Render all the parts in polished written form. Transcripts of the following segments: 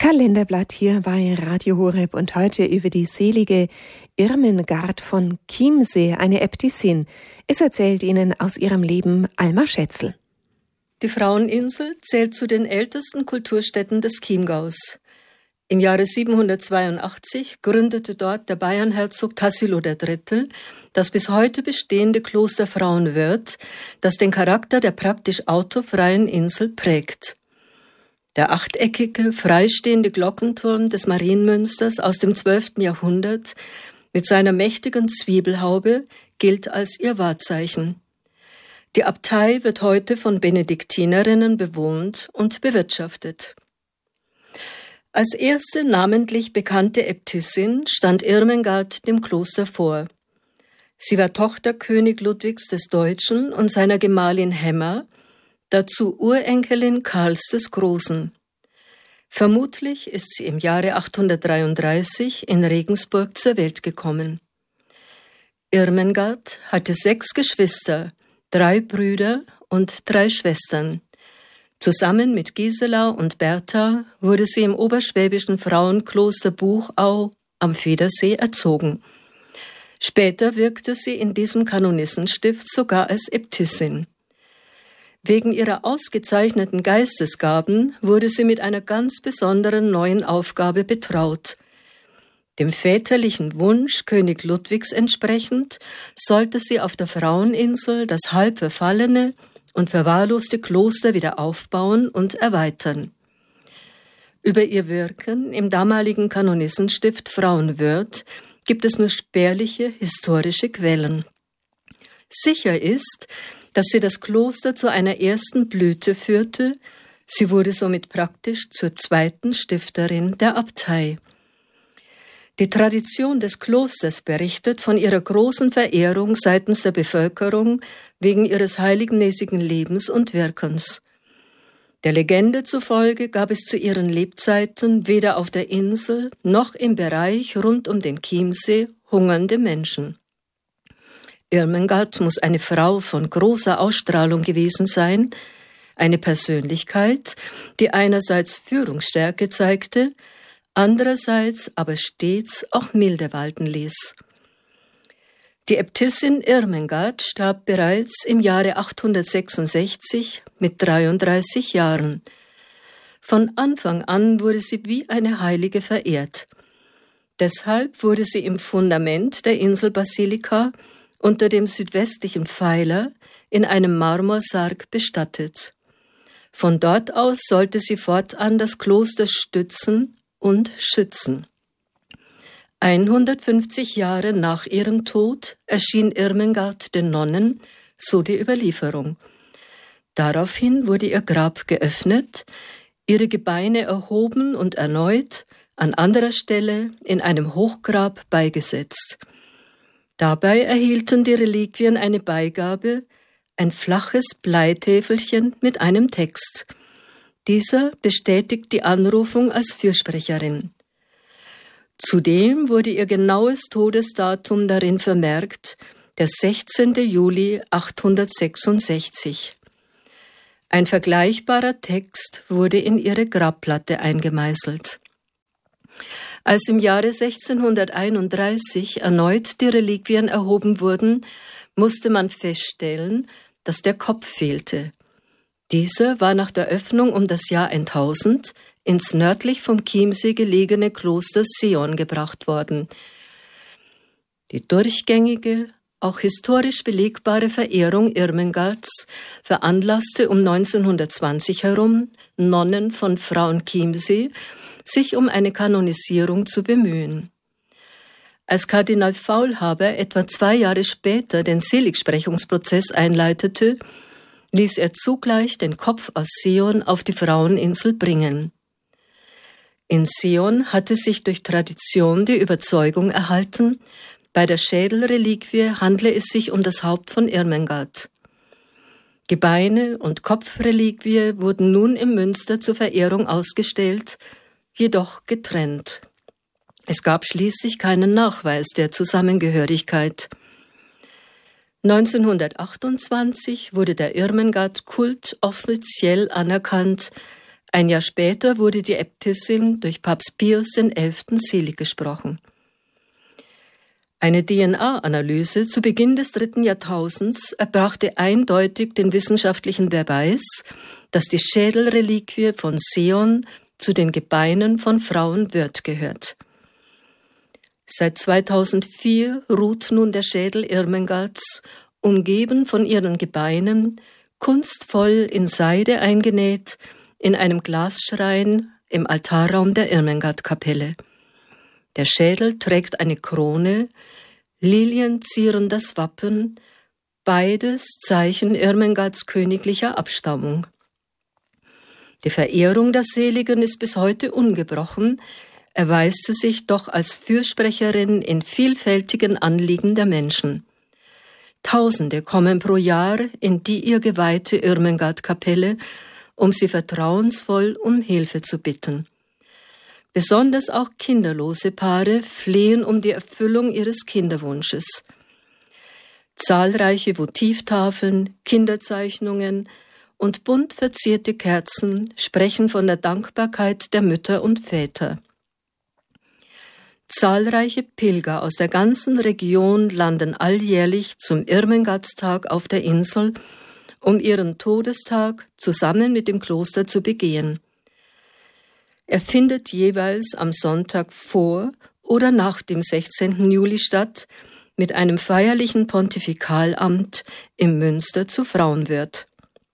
Kalenderblatt hier bei Radio Horeb und heute über die selige Irmengard von Chiemsee, eine Äbtissin. Es erzählt Ihnen aus ihrem Leben Alma Schätzl. Die Fraueninsel zählt zu den ältesten Kulturstätten des Chiemgaus. Im Jahre 782 gründete dort der Bayernherzog Tassilo III. Das bis heute bestehende Kloster Frauenwörth, das den Charakter der praktisch autofreien Insel prägt. Der achteckige, freistehende Glockenturm des Marienmünsters aus dem 12. Jahrhundert mit seiner mächtigen Zwiebelhaube gilt als ihr Wahrzeichen. Die Abtei wird heute von Benediktinerinnen bewohnt und bewirtschaftet. Als erste namentlich bekannte Äbtissin stand Irmengard dem Kloster vor. Sie war Tochter König Ludwigs des Deutschen und seiner Gemahlin Hemma, dazu Urenkelin Karls des Großen. Vermutlich ist sie im Jahre 833 in Regensburg zur Welt gekommen. Irmengard hatte 6 Geschwister, 3 Brüder und 3 Schwestern. Zusammen mit Gisela und Bertha wurde sie im oberschwäbischen Frauenkloster Buchau am Federsee erzogen. Später wirkte sie in diesem Kanonissenstift sogar als Äbtissin. Wegen ihrer ausgezeichneten Geistesgaben wurde sie mit einer ganz besonderen neuen Aufgabe betraut. Dem väterlichen Wunsch König Ludwigs entsprechend sollte sie auf der Fraueninsel das halb verfallene und verwahrloste Kloster wieder aufbauen und erweitern. Über ihr Wirken im damaligen Kanonissenstift Frauenwörth gibt es nur spärliche historische Quellen. Sicher ist, dass sie das Kloster zu einer ersten Blüte führte. Sie wurde somit praktisch zur 2. Stifterin der Abtei. Die Tradition des Klosters berichtet von ihrer großen Verehrung seitens der Bevölkerung wegen ihres heiligenmäßigen Lebens und Wirkens. Der Legende zufolge gab es zu ihren Lebzeiten weder auf der Insel noch im Bereich rund um den Chiemsee hungernde Menschen. Irmengard muss eine Frau von großer Ausstrahlung gewesen sein, eine Persönlichkeit, die einerseits Führungsstärke zeigte, andererseits aber stets auch Milde walten ließ. Die Äbtissin Irmengard starb bereits im Jahre 866 mit 33 Jahren. Von Anfang an wurde sie wie eine Heilige verehrt. Deshalb wurde sie im Fundament der Inselbasilika unter dem südwestlichen Pfeiler in einem Marmorsarg bestattet. Von dort aus sollte sie fortan das Kloster stützen und schützen. 150 Jahre nach ihrem Tod erschien Irmengard den Nonnen, so die Überlieferung. Daraufhin wurde ihr Grab geöffnet, ihre Gebeine erhoben und erneut, an anderer Stelle in einem Hochgrab beigesetzt. Dabei erhielten die Reliquien eine Beigabe, ein flaches Bleitäfelchen mit einem Text. Dieser bestätigt die Anrufung als Fürsprecherin. Zudem wurde ihr genaues Todesdatum darin vermerkt, der 16. Juli 866. Ein vergleichbarer Text wurde in ihre Grabplatte eingemeißelt. Als im Jahre 1631 erneut die Reliquien erhoben wurden, musste man feststellen, dass der Kopf fehlte. Dieser war nach der Öffnung um das Jahr 1000 ins nördlich vom Chiemsee gelegene Kloster Sion gebracht worden. Die durchgängige, auch historisch belegbare Verehrung Irmengards veranlasste um 1920 herum Nonnen von Frauenchiemsee, sich um eine Kanonisierung zu bemühen. Als Kardinal Faulhaber etwa 2 Jahre später den Seligsprechungsprozess einleitete, ließ er zugleich den Kopf aus Sion auf die Fraueninsel bringen. In Sion hatte sich durch Tradition die Überzeugung erhalten, bei der Schädelreliquie handle es sich um das Haupt von Irmengard. Gebeine und Kopfreliquie wurden nun im Münster zur Verehrung ausgestellt, jedoch getrennt. Es gab schließlich keinen Nachweis der Zusammengehörigkeit. 1928 wurde der Irmengard-Kult offiziell anerkannt, Ein Jahr später wurde die Äbtissin durch Papst Pius XI. Selig gesprochen. Eine DNA-Analyse zu Beginn des 3. Jahrtausends erbrachte eindeutig den wissenschaftlichen Beweis, dass die Schädelreliquie von Seon zu den Gebeinen von Frauen Wörth gehört. Seit 2004 ruht nun der Schädel Irmengards, umgeben von ihren Gebeinen, kunstvoll in Seide eingenäht, in einem Glasschrein im Altarraum der Irmengard-Kapelle. Der Schädel trägt eine Krone, Lilien zieren das Wappen, beides Zeichen Irmengards königlicher Abstammung. Die Verehrung der Seligen ist bis heute ungebrochen, erweist sie sich doch als Fürsprecherin in vielfältigen Anliegen der Menschen. Tausende kommen pro Jahr in die ihr geweihte Irmengard-Kapelle, um sie vertrauensvoll um Hilfe zu bitten. Besonders auch kinderlose Paare flehen um die Erfüllung ihres Kinderwunsches. Zahlreiche Votivtafeln, Kinderzeichnungen und bunt verzierte Kerzen sprechen von der Dankbarkeit der Mütter und Väter. Zahlreiche Pilger aus der ganzen Region landen alljährlich zum Irmengardstag auf der Insel, um ihren Todestag zusammen mit dem Kloster zu begehen. Er findet jeweils am Sonntag vor oder nach dem 16. Juli statt, mit einem feierlichen Pontifikalamt im Münster zu Frauenwörth.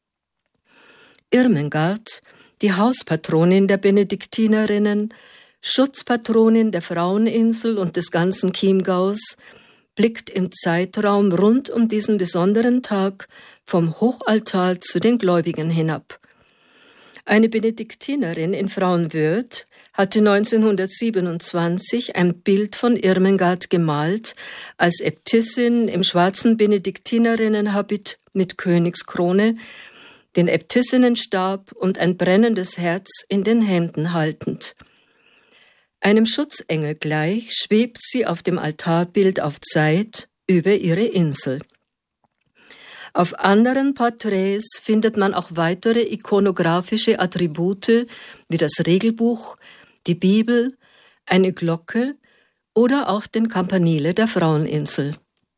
Irmengard, die Hauspatronin der Benediktinerinnen, Schutzpatronin der Fraueninsel und des ganzen Chiemgaus, blickt im Zeitraum rund um diesen besonderen Tag vom Hochaltar zu den Gläubigen hinab. Eine Benediktinerin in Frauenwörth hatte 1927 ein Bild von Irmengard gemalt, als Äbtissin im schwarzen Benediktinerinnenhabit mit Königskrone, den Äbtissinnenstab und ein brennendes Herz in den Händen haltend. Einem Schutzengel gleich schwebt sie auf dem Altarbild auf Zeit über ihre Insel. Auf anderen Porträts findet man auch weitere ikonografische Attribute wie das Regelbuch, die Bibel, eine Glocke oder auch den Campanile der Fraueninsel.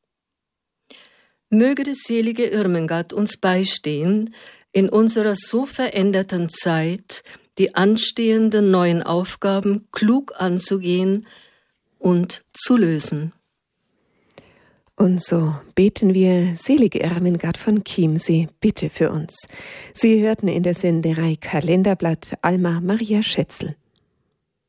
Möge die selige Irmengard uns beistehen, in unserer so veränderten Zeit die anstehenden neuen Aufgaben klug anzugehen und zu lösen. Und so beten wir, selige Irmengard von Chiemsee, bitte für uns. Sie hörten in der Senderei Kalenderblatt Alma Maria Schätzl.